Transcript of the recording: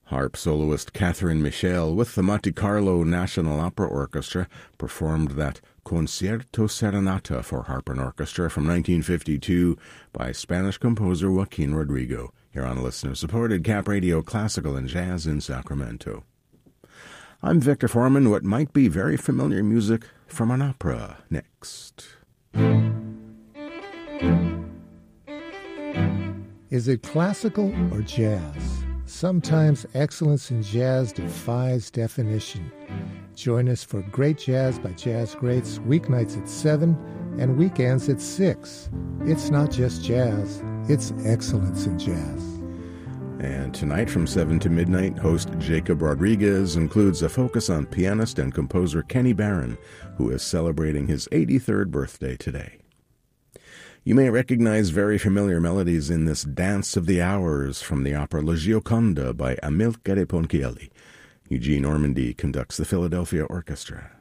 Harp soloist Catherine Michel with the Monte Carlo National Opera Orchestra performed that Concierto Serenata for harp and orchestra from 1952 by Spanish composer Joaquin Rodrigo, here on listener-supported Cap Radio Classical and Jazz in Sacramento. I'm Victor Foreman. What might be very familiar music from an opera next. Is it classical or jazz? Sometimes excellence in jazz defies definition. Join us for Great Jazz by Jazz Greats, weeknights at 7 and weekends at 6. It's not just jazz, it's excellence in jazz. And tonight from 7 to midnight, host Jacob Rodriguez includes a focus on pianist and composer Kenny Barron, who is celebrating his 83rd birthday today. You may recognize very familiar melodies in this Dance of the Hours from the opera La Gioconda by Amilcare Ponchielli. Eugene Ormandy conducts the Philadelphia Orchestra.